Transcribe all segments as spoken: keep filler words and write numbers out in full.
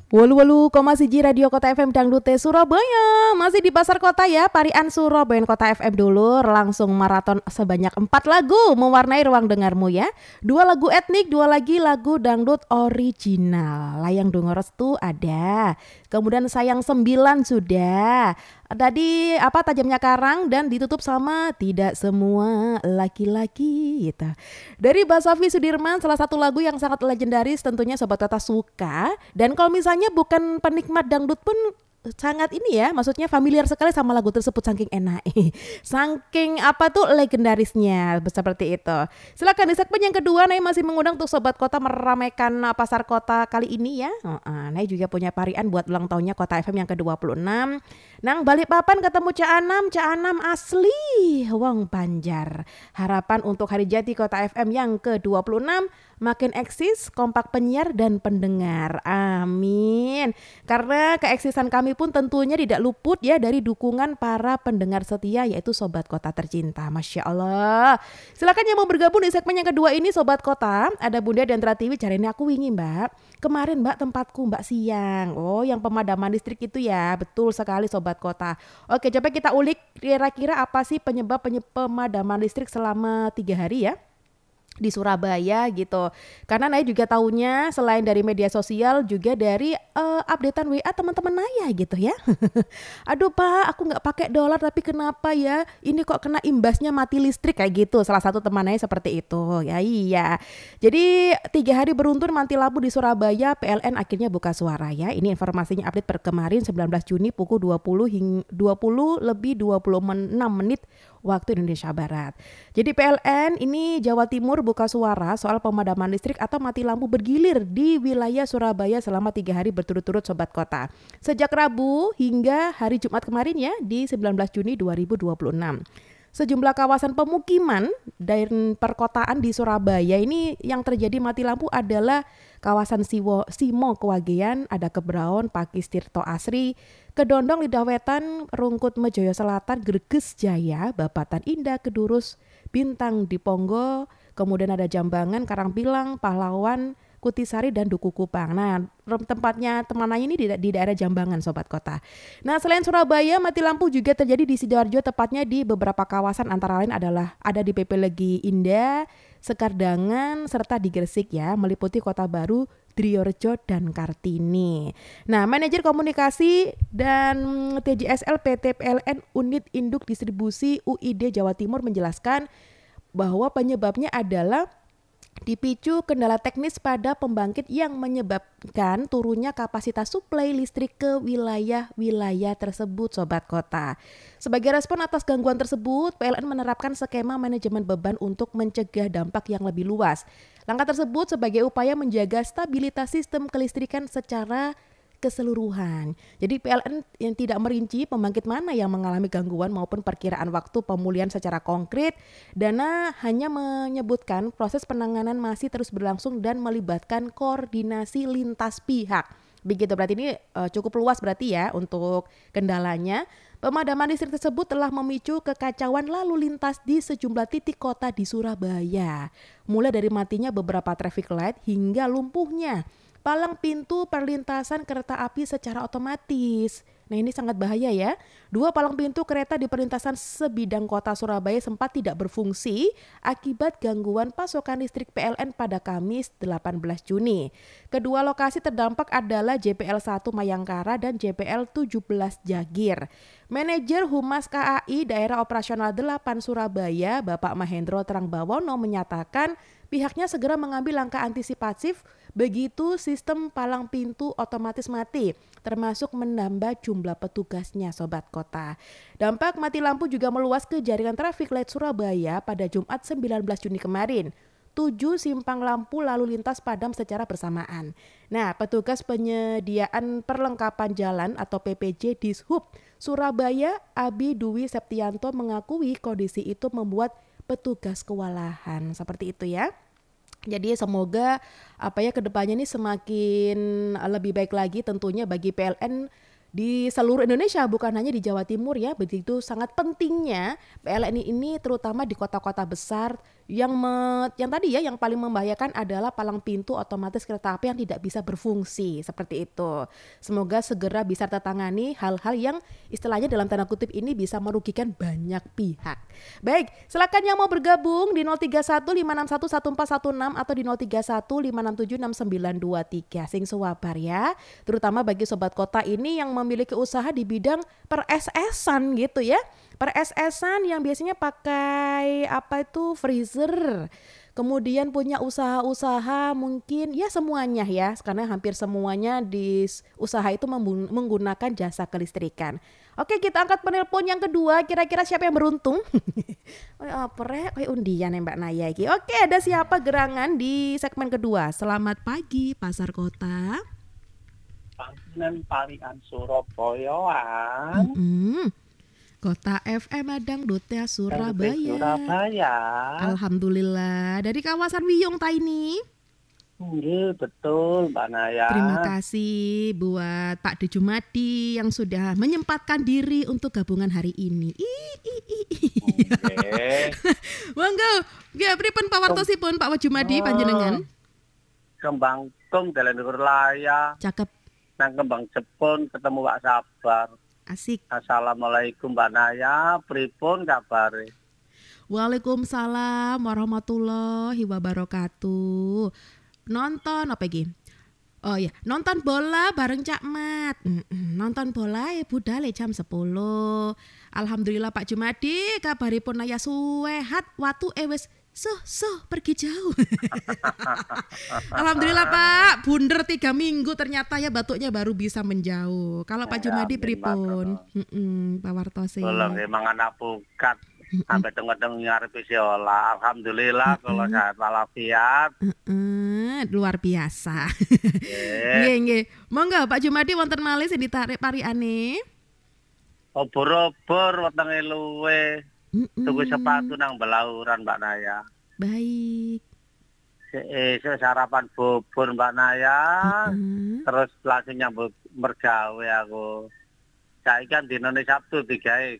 Walu walu koma siji Radio Kota F M Dangdute Surabaya. Masih di pasar kota ya, Parian Surabaya Kota F M dulu. Langsung maraton sebanyak empat lagu mewarnai ruang dengarmu ya. Dua lagu etnik, dua lagi lagu dangdut original. Layang Dongo Restu ada. Kemudian Sayang Sembilan sudah. Tadi apa Tajamnya Karang dan ditutup sama Tidak Semua Laki-laki gitu. Dari Basavi Sudirman, salah satu lagu yang sangat legendaris tentunya Sobat Kota suka. Dan kalau misalnya bukan penikmat dangdut pun sangat ini ya, maksudnya familiar sekali sama lagu tersebut saking enak. Saking apa tuh legendarisnya seperti itu. Silakan di segmen yang kedua Nay masih mengundang untuk Sobat Kota meramaikan pasar kota kali ini ya. Uh-uh, Nay juga punya parian buat ulang tahunnya Kota F M yang ke dua puluh enam. Nang Balikpapan ketemu Cak Anam, Cak Anam asli Wong Banjar. Harapan untuk hari jadi Kota F M yang ke dua puluh enam makin eksis, kompak penyiar dan pendengar. Amin. Karena keeksisan kami pun tentunya tidak luput ya dari dukungan para pendengar setia yaitu Sobat Kota tercinta. Masya Allah. Silakan yang mau bergabung di segmen yang kedua ini Sobat Kota. Ada Bunda dan Tratiwi cari ini aku wingi Mbak. Kemarin Mbak tempatku Mbak siang. Oh yang pemadaman listrik itu ya. Betul sekali Sobat Kota. Oke coba kita ulik kira-kira apa sih penyebab penyebab pemadaman listrik selama tiga hari ya di Surabaya gitu. Karena Naya juga tahunya selain dari media sosial juga dari uh, updatean W A teman-teman Naya gitu ya. Aduh Pak, aku nggak pakai dolar tapi kenapa ya? Ini kok kena imbasnya mati listrik kayak gitu. Salah satu teman Naya seperti itu. Ya iya. Jadi tiga hari beruntun mati lampu di Surabaya, P L N akhirnya buka suara ya. Ini informasinya update per kemarin sembilan belas Juni pukul dua puluh hingga dua puluh lebih dua puluh enam menit waktu Indonesia Barat. Jadi P L N ini Jawa Timur buka suara soal pemadaman listrik atau mati lampu bergilir di wilayah Surabaya selama tiga hari berturut-turut Sobat Kota. Sejak Rabu hingga hari Jumat kemarin ya di sembilan belas Juni dua ribu dua puluh enam. Sejumlah kawasan pemukiman dan perkotaan di Surabaya ini yang terjadi mati lampu adalah kawasan Siwo, Simo Kewagean, ada Kebraon, Pakis Tirto Asri, Kedondong Lidah Wetan, Rungkut Mejoyo Selatan, Greges Jaya, Babatan Indah, Kedurus, Bintang Diponggo, kemudian ada Jambangan, Karangpilang, Pahlawan, Kutisari dan Duku Kupang. Nah, tempatnya teman Naya ini di, di daerah Jambangan Sobat Kota. Nah, selain Surabaya, mati lampu juga terjadi di Sidoarjo, tepatnya di beberapa kawasan antara lain adalah ada di P P Legi Indah, Sekardangan, serta di Gresik ya, meliputi Kota Baru, Driorejo dan Kartini. Nah, manajer komunikasi dan T J S L P T P L N Unit Induk Distribusi U I D Jawa Timur menjelaskan bahwa penyebabnya adalah dipicu kendala teknis pada pembangkit yang menyebabkan turunnya kapasitas suplai listrik ke wilayah-wilayah tersebut Sobat Kota. Sebagai respon atas gangguan tersebut, P L N menerapkan skema manajemen beban untuk mencegah dampak yang lebih luas. Langkah tersebut sebagai upaya menjaga stabilitas sistem kelistrikan secara keseluruhan. Jadi P L N yang tidak merinci pembangkit mana yang mengalami gangguan maupun perkiraan waktu pemulihan secara konkret. Dana hanya menyebutkan proses penanganan masih terus berlangsung dan melibatkan koordinasi lintas pihak. Begitu berarti ini uh, cukup luas berarti ya untuk kendalanya. Pemadaman listrik tersebut telah memicu kekacauan lalu lintas di sejumlah titik kota di Surabaya. Mulai dari matinya beberapa traffic light hingga lumpuhnya palang pintu perlintasan kereta api secara otomatis. Nah ini sangat bahaya ya. Dua palang pintu kereta di perlintasan sebidang kota Surabaya sempat tidak berfungsi akibat gangguan pasokan listrik P L N pada Kamis delapan belas Juni. Kedua lokasi terdampak adalah J P L satu Mayangkara dan J P L tujuh belas Jagir. Manajer Humas K A I Daerah Operasional delapan Surabaya, Bapak Mahendro Terangbawono menyatakan pihaknya segera mengambil langkah antisipatif begitu sistem palang pintu otomatis mati, termasuk menambah jumlah petugasnya Sobat Kota. Dampak mati lampu juga meluas ke jaringan traffic light Surabaya pada Jumat sembilan belas Juni kemarin. Tujuh simpang lampu lalu lintas padam secara bersamaan. Nah, petugas penyediaan perlengkapan jalan atau P P J Dishub Surabaya, Abi Dwi Septianto mengakui kondisi itu membuat petugas kewalahan. Seperti itu ya. Jadi semoga apa ya kedepannya ini semakin lebih baik lagi tentunya bagi P L N di seluruh Indonesia, bukan hanya di Jawa Timur ya. Begitu sangat pentingnya P L N ini terutama di kota-kota besar Yang me, yang tadi ya yang paling membahayakan adalah palang pintu otomatis kereta api yang tidak bisa berfungsi seperti itu. Semoga segera bisa tertangani hal-hal yang istilahnya dalam tanda kutip ini bisa merugikan banyak pihak. Baik, silakan yang mau bergabung di nol tiga satu lima enam satu satu empat satu enam atau di nol tiga satu lima enam tujuh enam sembilan dua tiga. Sing suwabar ya. Terutama bagi sobat kota ini yang memiliki usaha di bidang per S S-an gitu ya. Per S S-an yang biasanya pakai apa itu freezer, kemudian punya usaha-usaha mungkin ya semuanya ya, karena hampir semuanya di usaha itu menggunakan jasa kelistrikan. Oke, kita angkat penelpon yang kedua, kira-kira siapa yang beruntung? Apa rek, kayak undian ya Mbak Naya iki. Oke, ada siapa gerangan di segmen kedua? Selamat pagi Pasar Kota. Panggilan Parian Surabayaan. Mm-mm. Kota F M Dangdutnya Surabaya. Surabaya. Alhamdulillah. Dari kawasan Wiyung ta ini. Iya betul Mbak Naya. Terima kasih buat Pak De Jumadi yang sudah menyempatkan diri untuk gabungan hari ini. Oke. Monggo. Ya pripun pawartosipun Pak Jumadi panjenengan? Kembang tung dalan ndur laya. Cakep. Nang kembang Jepun ketemu Pak Sabar. Asik. Assalamualaikum Mbak Naya, pripun kabare? Waalaikumsalam warahmatullahi wabarakatuh. Nonton apa iki? Oh ya, nonton bola bareng Cak Mat. Mm-mm, nonton bola ya budale jam sepuluh. Alhamdulillah Pak Jumadi, kabaripun Naya suwehat watu e wis Suh, suh, pergi jauh. Alhamdulillah Pak, bunder tiga minggu ternyata ya batuknya baru bisa menjauh. Kalau Pak Jumadi pripun? Pak Wartose. Kalau memang anak pukat, sampai tengah-tengah ngarep isiola. Alhamdulillah kalau sehat walafiat. Luar biasa. Nggih, nggih. Monggo Pak Jumadi wonten malih sing ditarik pariane. Obor-obor wetenge luwe. Tuku sepatu nang Belauran Mbak Naya. Baik. Eh, sarapan bubur Mbak Naya. Mm-mm. Terus langsung nyambut mergawe aku. Saiki kan dinane Sabtu digawe.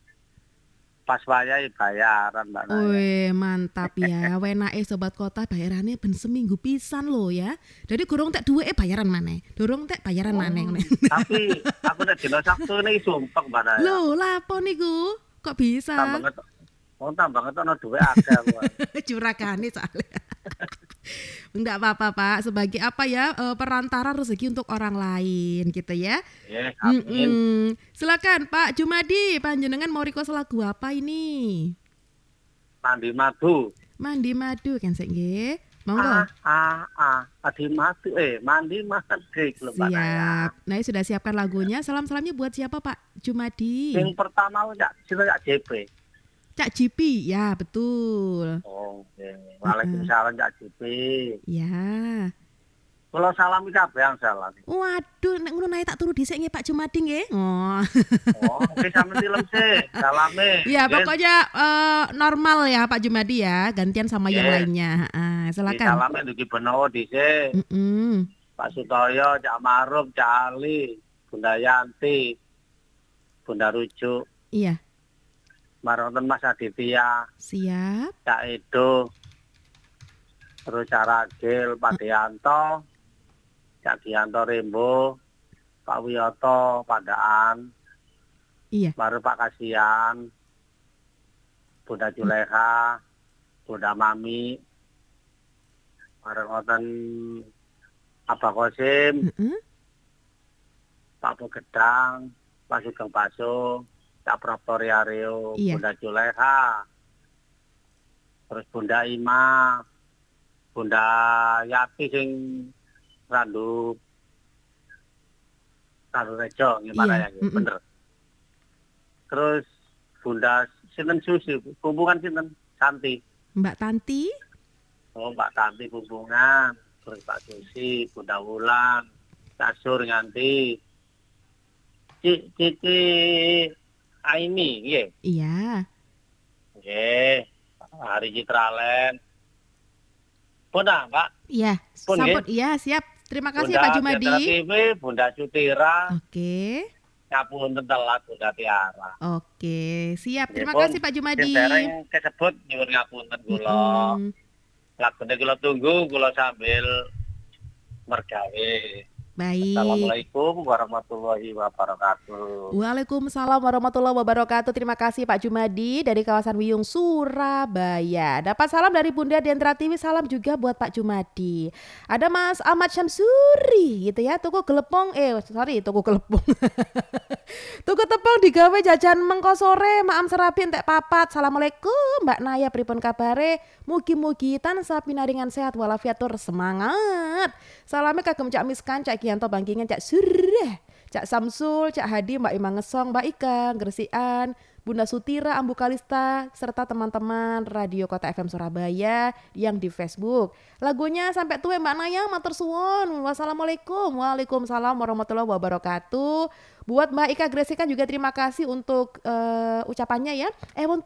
Pas wayahe bayaran Mbak Naya. Wih, mantap ya. Wenake sobat kota bayarannya ben seminggu pisan lo ya. Jadi gorong tek duweke bayaran maneh. Dorong tek bayaran Oh, maneh. Tapi aku nek dina Sabtu niki sumpek Mbak Naya. Lho, lapo niku? Kok bisa? Tambah ngetok. Oh, tambah ngetok ono duwe akeh aku. Curagane soalnya. Enggak apa-apa Pak, sebagai apa ya e, perantara rezeki untuk orang lain gitu ya. Yeah, amin. Mm-mm. Silakan Pak Jumadi, panjenengan mau request lagu apa ini? Mandi madu. Mandi madu kan sik nggih. Monggo. Ah ah ah, mandi madu eh mandi madu lho Mbak Naya. Siap. Nah, sudah siapkan lagunya. Salam-salamnya buat siapa Pak Jumadi? Yang pertama Cak Cina Cak J P. Cak Jipi, ya betul. Oh, okay. Waalaikumsalam Cak J P. Ya. Kalau salami kabeh yang salam. Waduh, nek ngono nae tak turu dhisik nggih Pak Jumadi nggih. Oh. Oh, oke sampe film sih. Salame. Ya, pokoknya uh, normal ya Pak Jumadi ya, gantian sama yeah. yang lainnya. Uh, silakan. Salame Duki Benowo dhisik. Mm-mm. Pak Sutoyo, Cak Maruf, Cak Ali, Bunda Yanti, Bunda Rujuk. Iya. Maronten Mas Aditya. Siap. Cak Edo. Terus Cak Ragil, Pak Dianto. Cak Dianto Rembo, Pak Wiyoto, Padaan, iya. baru Pak Kasian, Bunda Juleha, Bunda Mami, bareng ngoten Abah Kosim, uh-uh. Pak Pogedang, Pak Sugeng Baso, Cak Praptori Aryo, iya. Bunda Juleha, terus Bunda Ima, Bunda Yati sing Randu Randu Rejo gimana iya. ya bener. Terus Bunda sinten Susi hubungan sinten Santi. Mbak Tanti. Oh Mbak Tanti hubungan. Terus Pak Susi, Bunda Wulan, Kasur nganti. Cik Cici Aini nggih. Iya. Nggih. Hari Citralen. Bunda, Pak. Iya, Pun, sampun iya siap. Terima kasih Bunda Pak Jumadi. T V, Bunda Sutira. Oke. ngapunten telat udah tiara. Oke, siap. Terima Nggih, kasih Pak Sing Jumadi. dereng kesebut nyuwun ngapunten kula. Mm-mm. Lagune kula tunggu kula sambil mergawe. Baik. Assalamualaikum warahmatullahi wabarakatuh. Waalaikumsalam warahmatullahi wabarakatuh. Terima kasih Pak Jumadi dari kawasan Wiyung, Surabaya. Dapat salam dari Bunda Dendra Tiwi, salam juga buat Pak Jumadi. Ada Mas Ahmad Syamsuri gitu ya, tuku gelepong, eh sorry tuku gelepong. Tuku tepung digawe jajan mengko sore, maam serabi entek papat. Assalamualaikum Mbak Naya, pripun kabare? Mugi-mugi tansah pinaringan sehat walafiat tur semangat. Salamnya kagem Cak Miskan, Cak Gianto Bangkingan, Cak Sureh, Cak Samsul, Cak Hadi, Mbak Imang Ngesong, Mbak Ika, Gresian, Bunda Sutira, Ambu Kalista, serta teman-teman Radio Kota F M Surabaya yang di Facebook. Lagunya sampai tuwe Mbak Naya, matur suwun. Wassalamualaikum. Waalaikumsalam warahmatullahi wabarakatuh. Buat Mbak Ika Gresikan juga terima kasih untuk uh, ucapannya ya. Eh,